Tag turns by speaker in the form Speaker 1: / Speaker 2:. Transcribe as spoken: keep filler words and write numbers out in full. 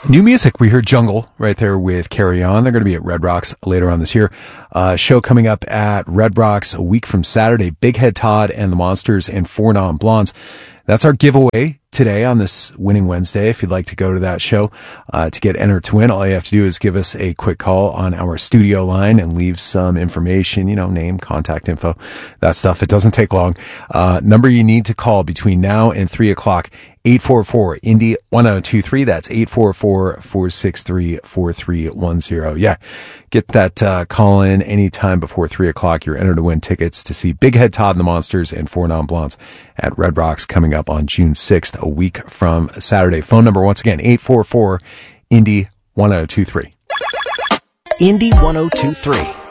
Speaker 1: New music. We heard Jungle right there with Carry On. They're going to be at Red Rocks later on this year. Uh, show coming up at Red Rocks a week from Saturday. Big Head Todd and the Monsters and Four Non Blondes. That's our giveaway today on this Winning Wednesday. If you'd like to go to that show uh, to get entered to win, all you have to do is give us a quick call on our studio line and leave some information, you know, name, contact info, that stuff. It doesn't take long. Uh, number you need to call between now and three o'clock, eight four four, Indy one oh two three. That's eight four four, four six three, four three one zero. Yeah. Get that uh, call in anytime before three o'clock. You're entered to win tickets to see Big Head Todd and the Monsters and Four Non Blondes at Red Rocks coming up on June sixth, a week from Saturday. Phone number once again, eight four four, Indy one oh two three.
Speaker 2: Indy one oh two three.